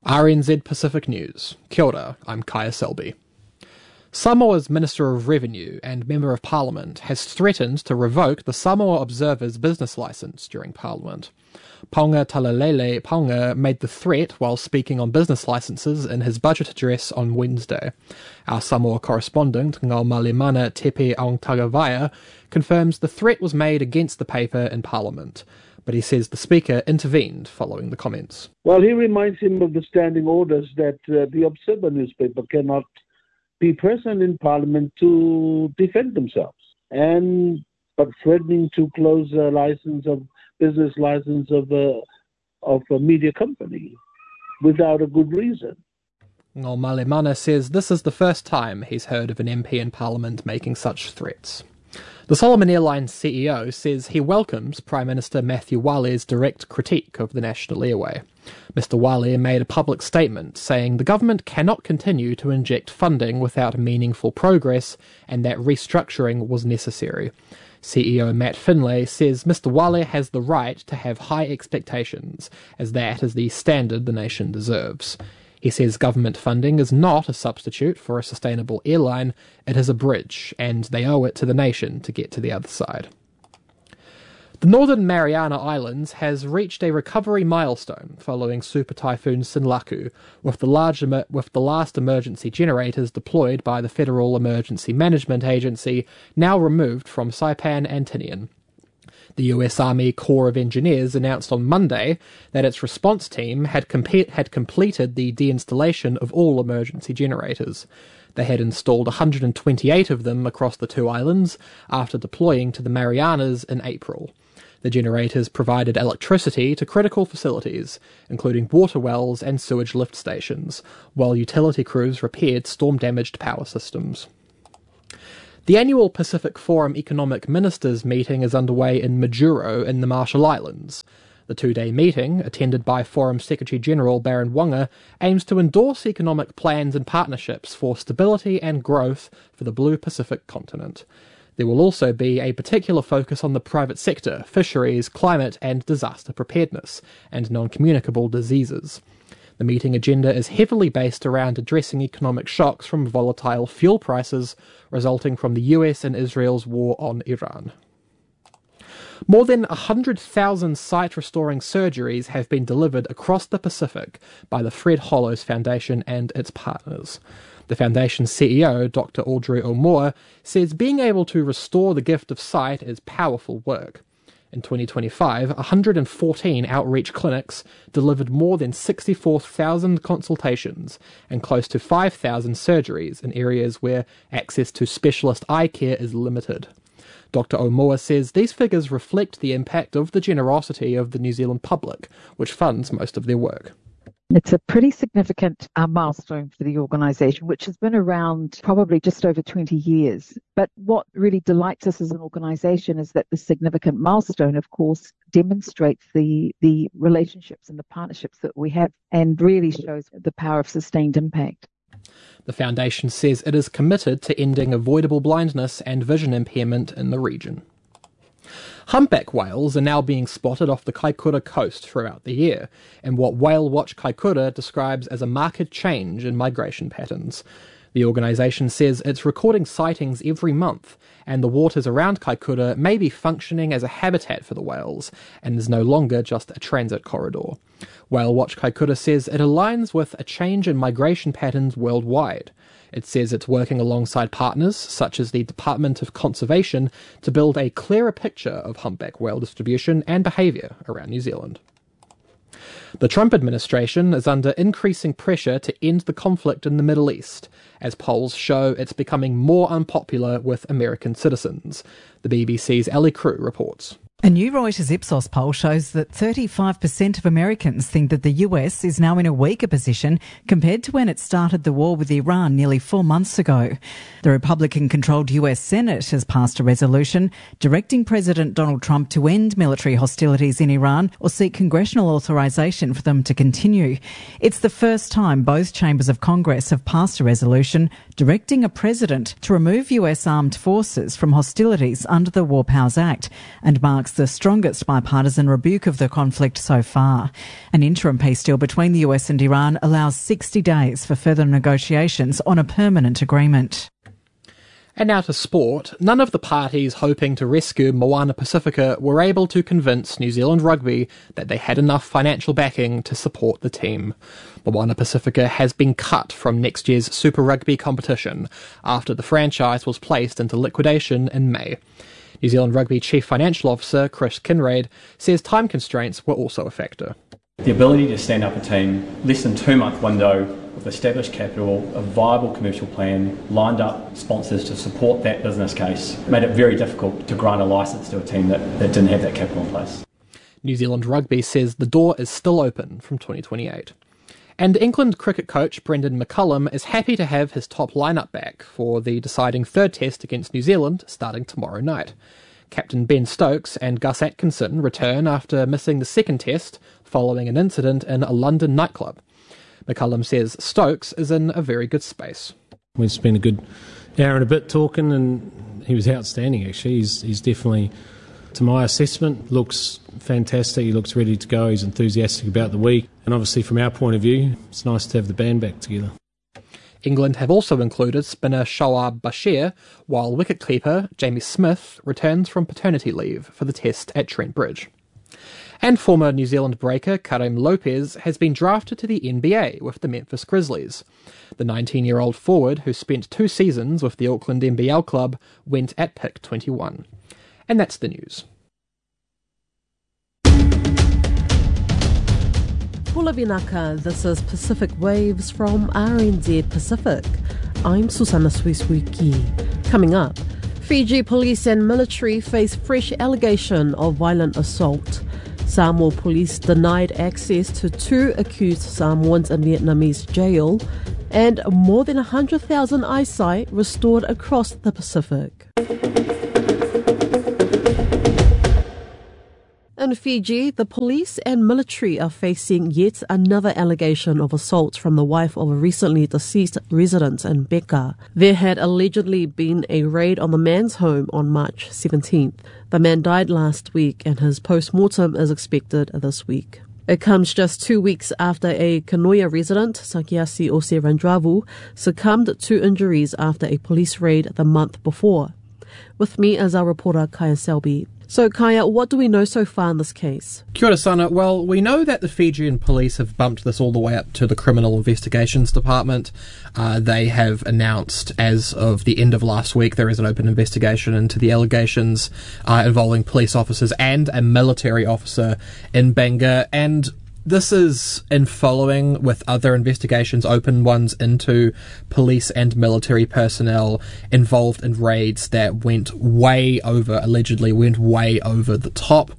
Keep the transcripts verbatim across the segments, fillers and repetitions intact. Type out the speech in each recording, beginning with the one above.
R N Z Pacific News. Kia ora, I'm Kaya Selby. Samoa's Minister of Revenue and Member of Parliament has threatened to revoke the Samoa Observer's business licence during Parliament. Paunga Talalele Paunga made the threat while speaking on business licences in his budget address on Wednesday. Our Samoa correspondent, Ngau Malemana Tepe Aung-Tagavaya, confirms the threat was made against the paper in Parliament, but he says the Speaker intervened following the comments. Well, he reminds him of the standing orders that uh, the Observer newspaper cannot be present in Parliament to defend themselves, and but threatening to close a license of business license of a of a media company without a good reason. Ngau Malemana says this is the first time he's heard of an M P in Parliament making such threats. The Solomon Airlines C E O says he welcomes Prime Minister Matthew Wale's direct critique of the National Airway. Mister Wale made a public statement saying the government cannot continue to inject funding without meaningful progress and that restructuring was necessary. C E O Matt Finlay says Mister Wale has the right to have high expectations, as that is the standard the nation deserves. He says government funding is not a substitute for a sustainable airline, it is a bridge, and they owe it to the nation to get to the other side. The Northern Mariana Islands has reached a recovery milestone following Super Typhoon Sinlaku, with the, large emer- with the last emergency generators deployed by the Federal Emergency Management Agency now removed from Saipan and Tinian. The U S Army Corps of Engineers announced on Monday that its response team had, comp- had completed the deinstallation of all emergency generators. They had installed one hundred twenty-eight of them across the two islands after deploying to the Marianas in April. The generators provided electricity to critical facilities, including water wells and sewage lift stations, while utility crews repaired storm-damaged power systems. The annual Pacific Forum Economic Ministers meeting is underway in Majuro in the Marshall Islands. The two-day meeting, attended by Forum Secretary-General Baron Wanga, aims to endorse economic plans and partnerships for stability and growth for the Blue Pacific continent. There will also be a particular focus on the private sector, fisheries, climate and disaster preparedness, and non-communicable diseases. The meeting agenda is heavily based around addressing economic shocks from volatile fuel prices resulting from the U S and Israel's war on Iran. More than one hundred thousand sight-restoring surgeries have been delivered across the Pacific by the Fred Hollows Foundation and its partners. The Foundation's C E O, Doctor Audrey O'Moore, says being able to restore the gift of sight is powerful work. In twenty twenty-five, one hundred fourteen outreach clinics delivered more than sixty-four thousand consultations and close to five thousand surgeries in areas where access to specialist eye care is limited. Doctor O'Moore says these figures reflect the impact of the generosity of the New Zealand public, which funds most of their work. It's a pretty significant uh, milestone for the organisation, which has been around probably just over twenty years. But what really delights us as an organisation is that the significant milestone, of course, demonstrates the, the relationships and the partnerships that we have and really shows the power of sustained impact. The Foundation says it is committed to ending avoidable blindness and vision impairment in the region. Humpback whales are now being spotted off the Kaikoura coast throughout the year, in what Whale Watch Kaikoura describes as a marked change in migration patterns. The organisation says it's recording sightings every month, and the waters around Kaikoura may be functioning as a habitat for the whales, and is no longer just a transit corridor. Whale Watch Kaikoura says it aligns with a change in migration patterns worldwide. It says it's working alongside partners, such as the Department of Conservation, to build a clearer picture of humpback whale distribution and behaviour around New Zealand. The Trump administration is under increasing pressure to end the conflict in the Middle East, as polls show it's becoming more unpopular with American citizens. The B B C's Ellie Crew reports. A new Reuters Ipsos poll shows that thirty-five percent of Americans think that the U S is now in a weaker position compared to when it started the war with Iran nearly four months ago. The Republican-controlled U S Senate has passed a resolution directing President Donald Trump to end military hostilities in Iran or seek congressional authorization for them to continue. It's the first time both chambers of Congress have passed a resolution directing a president to remove U S armed forces from hostilities under the War Powers Act, and marks marks the strongest bipartisan rebuke of the conflict so far. An interim peace deal between the U S and Iran allows sixty days for further negotiations on a permanent agreement. And now to sport. None of the parties hoping to rescue Moana Pacifica were able to convince New Zealand Rugby that they had enough financial backing to support the team. Moana Pacifica has been cut from next year's Super Rugby competition after the franchise was placed into liquidation in May. New Zealand Rugby Chief Financial Officer Chris Kinraid says time constraints were also a factor. The ability to stand up a team, less than two-month window, with established capital, a viable commercial plan, lined up sponsors to support that business case, made it very difficult to grant a licence to a team that, that didn't have that capital in place. New Zealand Rugby says the door is still open from twenty twenty-eight. And England cricket coach Brendan McCullum is happy to have his top lineup back for the deciding third test against New Zealand starting tomorrow night. Captain Ben Stokes and Gus Atkinson return after missing the second test following an incident in a London nightclub. McCullum says Stokes is in a very good space. We've spent a good hour and a bit talking, and he was outstanding actually. He's, he's definitely, to my assessment, looks fantastic. He looks ready to go. He's enthusiastic about the week. And obviously from our point of view, it's nice to have the band back together. England have also included spinner Shoaib Bashir, while wicketkeeper Jamie Smith returns from paternity leave for the test at Trent Bridge. And former New Zealand breaker Karim Lopez has been drafted to the N B A with the Memphis Grizzlies. The nineteen-year-old forward, who spent two seasons with the Auckland N B L club, went at pick twenty-one. And that's the news. Pula Vinaka, this is Pacific Waves from R N Z Pacific. I'm Susanna Suisuiki. Coming up, Fiji police and military face fresh allegation of violent assault. Samoa police denied access to two accused Samoans in Vietnamese jail, and more than one hundred thousand eyesight restored across the Pacific. In Fiji, the police and military are facing yet another allegation of assault from the wife of a recently deceased resident in Beka. There had allegedly been a raid on the man's home on March seventeenth. The man died last week and his post-mortem is expected this week. It comes just two weeks after a Kanoia resident, Sakiasi Ose Randravu, succumbed to injuries after a police raid the month before. With me is our reporter Kaya Selby. So, Kaya, what do we know so far in this case? Kia ora, Sana. Well, we know that the Fijian police have bumped this all the way up to the Criminal Investigations Department. Uh, they have announced, as of the end of last week, there is an open investigation into the allegations uh, involving police officers and a military officer in Benga, and this is in following with other investigations, open ones into police and military personnel involved in raids that went way over, allegedly went way over the top.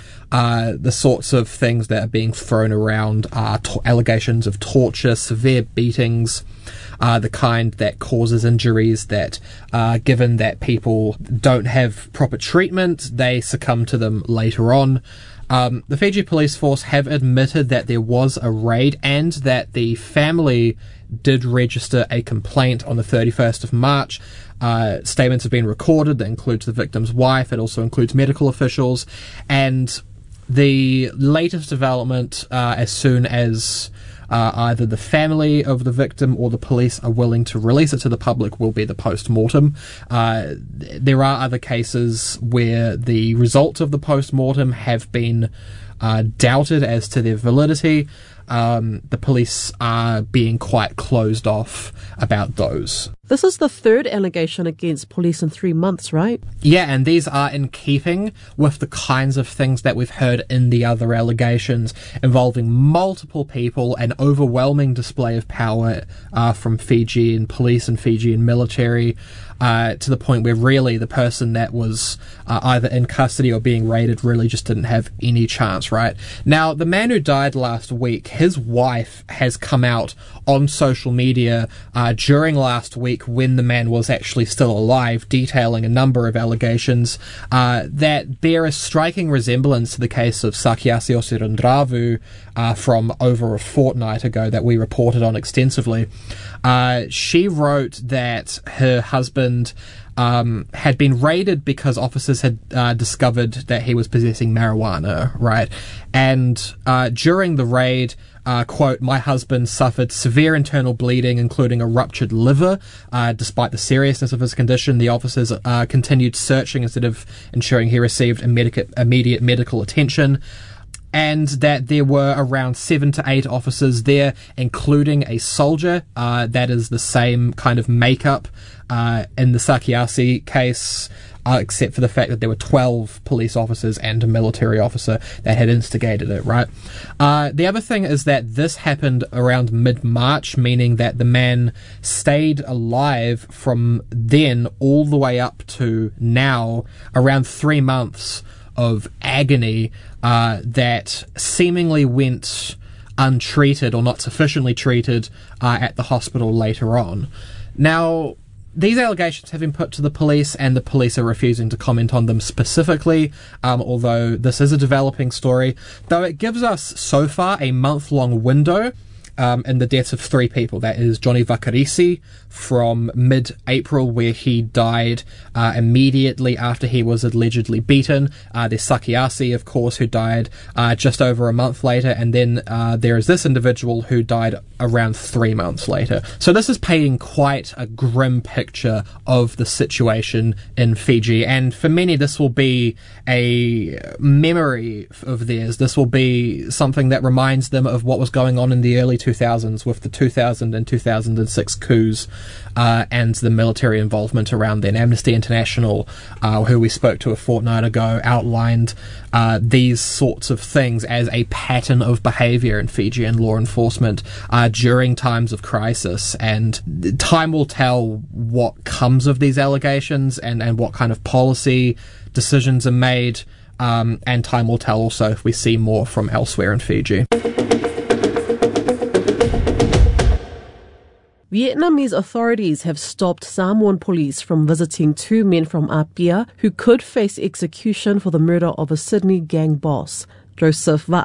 Uh, the sorts of things that are being thrown around are to- allegations of torture, severe beatings, uh, the kind that causes injuries that, uh, given that people don't have proper treatment, they succumb to them later on. Um, the Fiji Police Force have admitted that there was a raid and that the family did register a complaint on the thirty-first of March. Uh, statements have been recorded that includes the victim's wife. It also includes medical officials. And the latest development, uh, as soon as Uh, either the family of the victim or the police are willing to release it to the public, will be the post-mortem. Uh, there are other cases where the results of the post-mortem have been uh, doubted as to their validity. Um, the police are being quite closed off about those. This is the third allegation against police in three months, right? Yeah, and these are in keeping with the kinds of things that we've heard in the other allegations involving multiple people, an overwhelming display of power uh, from Fijian police and Fijian military, uh, to the point where really the person that was uh, either in custody or being raided really just didn't have any chance, right? Now, the man who died last week, his wife has come out on social media uh, during last week when the man was actually still alive, detailing a number of allegations uh, that bear a striking resemblance to the case of Sakiasi Ose Randravu uh, from over a fortnight ago that we reported on extensively. Uh, she wrote that her husband um, had been raided because officers had uh, discovered that he was possessing marijuana, right? And uh, during the raid, Uh, quote, my husband suffered severe internal bleeding, including a ruptured liver. Uh, despite the seriousness of his condition, the officers uh, continued searching instead of ensuring he received immediate, immediate medical attention. And that there were around seven to eight officers there, including a soldier. Uh, that is the same kind of makeup uh, in the Sakiasi case, uh, except for the fact that there were twelve police officers and a military officer that had instigated it, right? Uh, the other thing is that this happened around mid-March, meaning that the man stayed alive from then all the way up to now, around three months of agony uh, that seemingly went untreated or not sufficiently treated uh, at the hospital later on. Now, these allegations have been put to the police, and the police are refusing to comment on them specifically, um, although this is a developing story. Though it gives us, so far, a month-long window um, in the deaths of three people. That is Johnny Vakarisi from mid-April, where he died uh, immediately after he was allegedly beaten. Uh, there's Sakiasi, of course, who died uh, just over a month later, and then uh, there is this individual who died around three months later. So this is painting quite a grim picture of the situation in Fiji, and for many this will be a memory of theirs. This will be something that reminds them of what was going on in the early two thousands with the two thousand and two thousand six coups uh, and the military involvement around then. Amnesty International, uh, who we spoke to a fortnight ago, outlined uh, these sorts of things as a pattern of behaviour in Fijian law enforcement uh, during times of crisis, and time will tell what comes of these allegations and, and what kind of policy decisions are made, um, and time will tell also if we see more from elsewhere in Fiji. Vietnamese authorities have stopped Samoan police from visiting two men from Apia who could face execution for the murder of a Sydney gang boss. Joseph